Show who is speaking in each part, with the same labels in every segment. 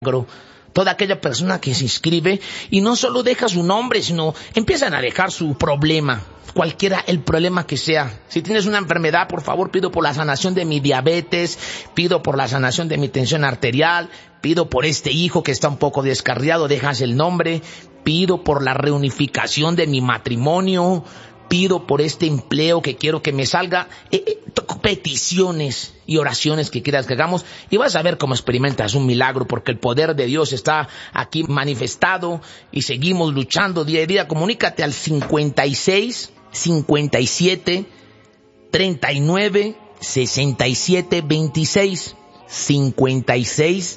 Speaker 1: Toda aquella persona que se inscribe y no solo deja su nombre, sino empiezan a dejar su problema, cualquiera el problema que sea. Si tienes una enfermedad, por favor, pido por la sanación de mi diabetes, pido por la sanación de mi tensión arterial, pido por este hijo que está un poco descarriado, dejas el nombre, pido por la reunificación de mi matrimonio, pido por este empleo que quiero que me salga, peticiones y oraciones que quieras que hagamos, y vas a ver cómo experimentas un milagro, porque el poder de Dios está aquí manifestado y seguimos luchando día a día. Comunícate al 56 57 39 67 26, 56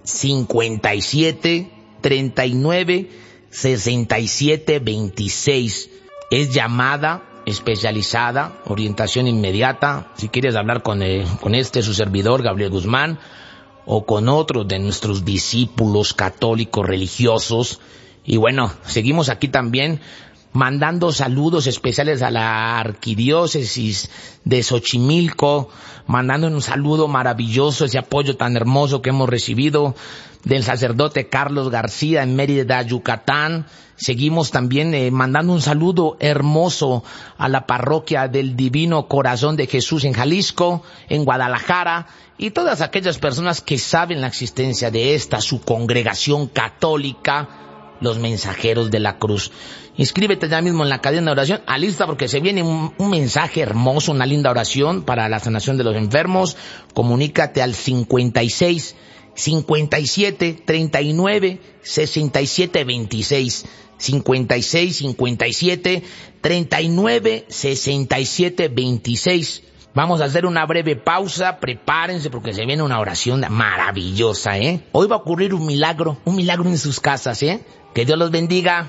Speaker 1: 57 39 67 26. Es llamada especializada, orientación inmediata. Si quieres hablar con su servidor, Gabriel Guzmán, o con otros de nuestros discípulos católicos religiosos. Y bueno, seguimos aquí también mandando saludos especiales a la arquidiócesis de Xochimilco, mandando un saludo maravilloso, ese apoyo tan hermoso que hemos recibido del sacerdote Carlos García en Mérida, Yucatán. Seguimos también mandando un saludo hermoso a la parroquia del Divino Corazón de Jesús en Jalisco, en Guadalajara, y todas aquellas personas que saben la existencia de esta, su congregación católica, los mensajeros de la cruz. Inscríbete ya mismo en la cadena de oración, alista porque se viene un mensaje hermoso, una linda oración para la sanación de los enfermos. Comunícate al 56 57 39 67 26, 56 57 39 67 26. Vamos a hacer una breve pausa, prepárense porque se viene una oración maravillosa, Hoy va a ocurrir un milagro en sus casas, Que Dios los bendiga.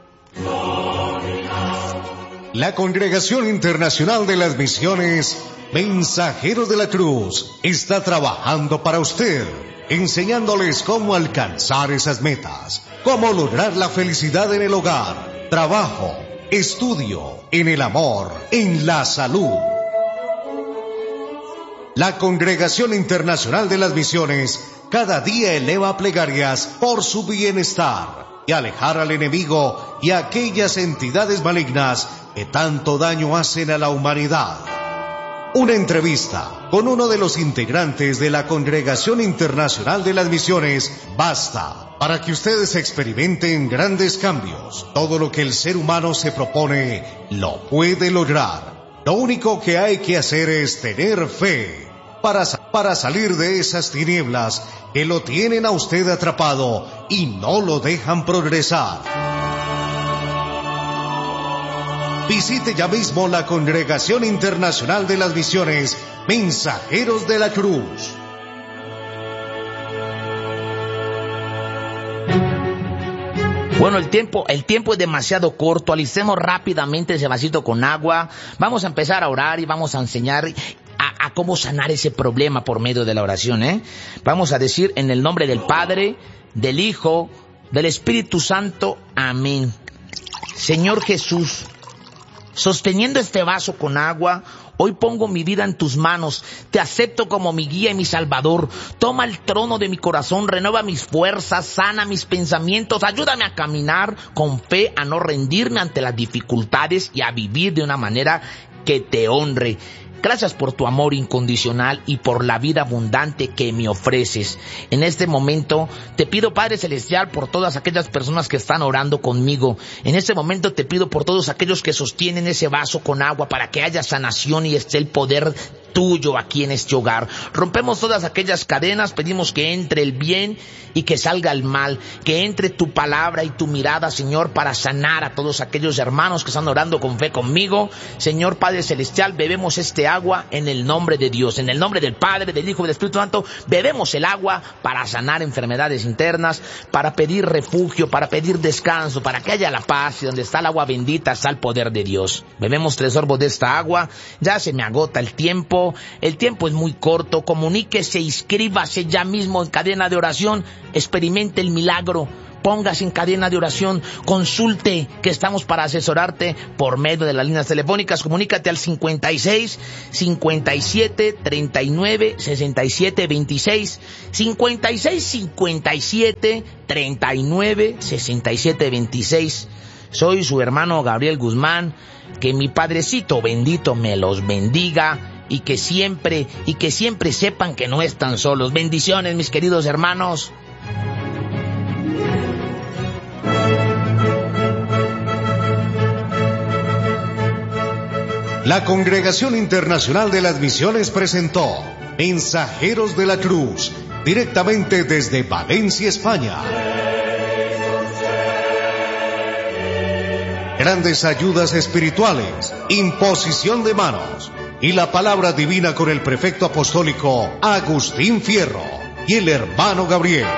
Speaker 2: La Congregación Internacional de las Misiones, Mensajeros de la Cruz, está trabajando para usted, enseñándoles cómo alcanzar esas metas, cómo lograr la felicidad en el hogar, trabajo, estudio, en el amor, en la salud. La Congregación Internacional de las Misiones cada día eleva plegarias por su bienestar y alejar al enemigo y a aquellas entidades malignas que tanto daño hacen a la humanidad. Una entrevista con uno de los integrantes de la Congregación Internacional de las Misiones basta para que ustedes experimenten grandes cambios. Todo lo que el ser humano se propone lo puede lograr. Lo único que hay que hacer es tener fe para salir de esas tinieblas que lo tienen a usted atrapado y no lo dejan progresar. Visite ya mismo la Congregación Internacional de las Misiones, Mensajeros de la Cruz.
Speaker 1: Bueno, el tiempo es demasiado corto. Alicemos rápidamente ese vasito con agua. Vamos a empezar a orar y vamos a enseñar a cómo sanar ese problema por medio de la oración, Vamos a decir en el nombre del Padre, del Hijo, del Espíritu Santo. Amén. Señor Jesús, sosteniendo este vaso con agua, hoy pongo mi vida en tus manos, te acepto como mi guía y mi salvador. Toma el trono de mi corazón, renueva mis fuerzas, sana mis pensamientos, ayúdame a caminar con fe, a no rendirme ante las dificultades y a vivir de una manera que te honre. Gracias por tu amor incondicional y por la vida abundante que me ofreces. En este momento te pido, Padre Celestial, por todas aquellas personas que están orando conmigo. En este momento te pido por todos aquellos que sostienen ese vaso con agua para que haya sanación y esté el poder tuyo aquí en este hogar. Rompemos todas aquellas cadenas, pedimos que entre el bien y que salga el mal, que entre tu palabra y tu mirada, Señor, para sanar a todos aquellos hermanos que están orando con fe conmigo. Señor Padre Celestial, bebemos este agua en el nombre de Dios, en el nombre del Padre, del Hijo y del Espíritu Santo. Bebemos el agua para sanar enfermedades internas, para pedir refugio, para pedir descanso, para que haya la paz, y donde está el agua bendita está el poder de Dios. Bebemos 3 sorbos de esta agua. Ya se me agota el tiempo. tiempo es muy corto. Comuníquese, inscríbase ya mismo en cadena de oración, experimente el milagro. Póngase en cadena de oración, consulte, que estamos para asesorarte por medio de las líneas telefónicas. Comunícate al 56 57 39 67 26, 56 57 39 67 26. Soy su hermano Gabriel Guzmán. Que mi Padrecito bendito me los bendiga y que siempre sepan que no están solos. Bendiciones, mis queridos hermanos.
Speaker 2: La Congregación Internacional de las Misiones presentó Mensajeros de la Cruz, directamente desde Valencia, España. Grandes ayudas espirituales, imposición de manos y la palabra divina con el prefecto apostólico Agustín Fierro y el hermano Gabriel.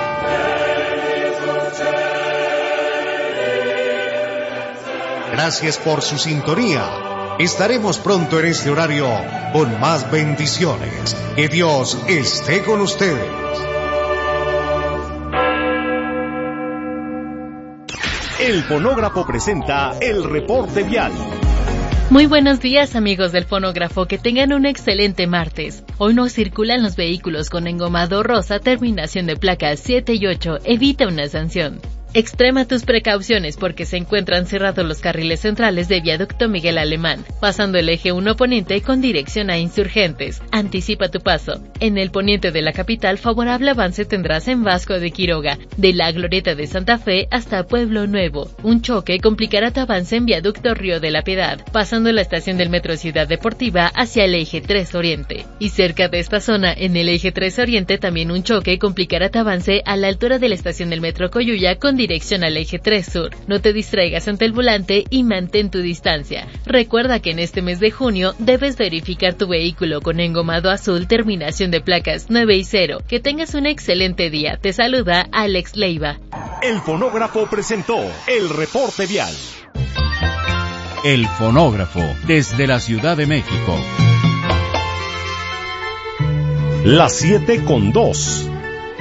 Speaker 2: Gracias por su sintonía. Estaremos pronto en este horario con más bendiciones. Que Dios esté con ustedes.
Speaker 3: El Fonógrafo presenta el reporte vial.
Speaker 4: Muy buenos días, amigos del Fonógrafo, que tengan un excelente martes. Hoy no circulan los vehículos con engomado rosa, terminación de placas 7 y 8, evita una sanción. Extrema tus precauciones porque se encuentran cerrados los carriles centrales de Viaducto Miguel Alemán, pasando el eje 1 poniente con dirección a Insurgentes. Anticipa tu paso. En el poniente de la capital, favorable avance tendrás en Vasco de Quiroga, de la Glorieta de Santa Fe hasta Pueblo Nuevo. Un choque complicará tu avance en Viaducto Río de la Piedad, pasando la estación del Metro Ciudad Deportiva hacia el eje 3 Oriente. Y cerca de esta zona, en el eje 3 Oriente, también un choque complicará tu avance a la altura de la estación del Metro Coyuya con dirección al eje 3 Sur. No te distraigas ante el volante y mantén tu distancia. Recuerda que en este mes de junio debes verificar tu vehículo con engomado azul, terminación de placas 9 y 0. Que tengas un excelente día. Te saluda Alex Leiva.
Speaker 3: El Fonógrafo presentó el reporte vial.
Speaker 5: El Fonógrafo, desde la Ciudad de México.
Speaker 3: Las 7:02.